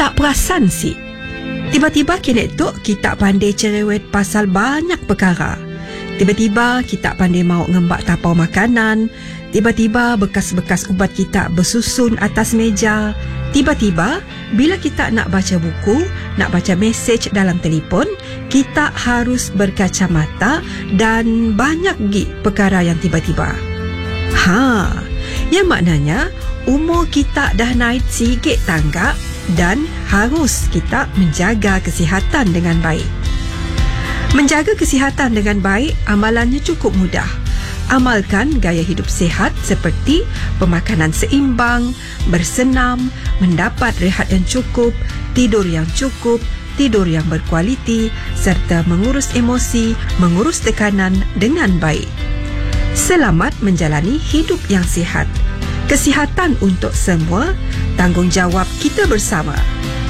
Tak perasan si. Tiba-tiba kinek tu kita pandai cerewet pasal banyak perkara. Tiba-tiba kita pandai mau ngembak tapau makanan. Tiba-tiba bekas-bekas ubat kita bersusun atas meja. Tiba-tiba bila kita nak baca buku, nak baca mesej dalam telefon, kita harus berkacamata dan banyak lagi perkara yang tiba-tiba. Yang maknanya umur kita dah naik sikit tangga dan harus kita menjaga kesihatan dengan baik. Menjaga kesihatan dengan baik amalannya cukup mudah. Amalkan gaya hidup sihat seperti pemakanan seimbang, bersenam, mendapat rehat yang cukup, tidur yang cukup, tidur yang berkualiti, serta mengurus emosi, mengurus tekanan dengan baik. Selamat menjalani hidup yang sihat. Kesihatan untuk semua, tanggungjawab kita bersama.